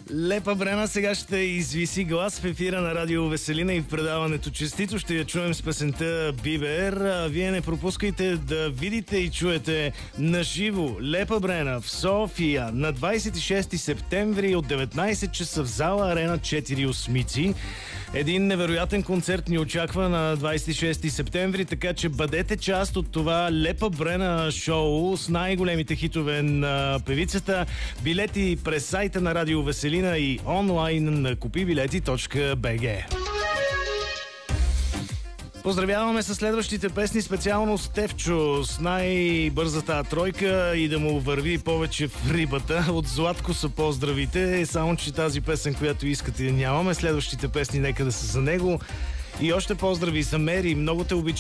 Лепа Брена сега ще извиси глас в ефира на Радио Веселина и в предаването Честито. Ще я чуем с песента Бибер. Вие не пропускайте да видите и чуете наживо Лепа Брена в София на 26 септември от 19 часа в зала Арена 4 Осмици. Един невероятен концерт ни очаква на 26 септември, така че бъдете част от това Лепа Брена шоу с най-големите хитове на певицата. Билети през сайта на Радио Веселина и онлайн на kupibileti.bg. Поздравяваме с следващите песни, специално Стефчо с най-бързата тройка и да му върви повече в рибата. От Златко са поздравите, само че тази песен, която искате, нямаме. Следващите песни нека да са за него. И още поздрави за Мери, много те обичам.